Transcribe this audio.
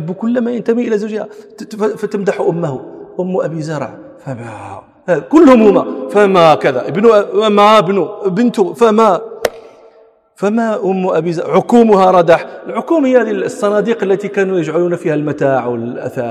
تحب كل ما ينتمي إلى زوجها، فتمدح أمه، أم أبي زرع، فما كلهم هما، فما كذا بنته، فما أم أبي زرع، عكومها ردح. العكوم هي هذه الصناديق التي كانوا يجعلون فيها المتاع والأثاث.